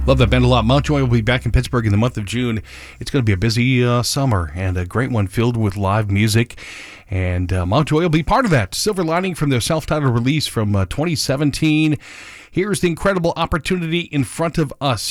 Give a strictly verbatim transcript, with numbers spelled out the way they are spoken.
Love that band a lot. Mountjoy will be back in Pittsburgh in the month of June. It's going to be a busy uh, summer and a great one filled with live music. And uh, Mountjoy will be part of that. Silver Lining from their self-titled release from uh, twenty seventeen. Here's the incredible opportunity in front of us.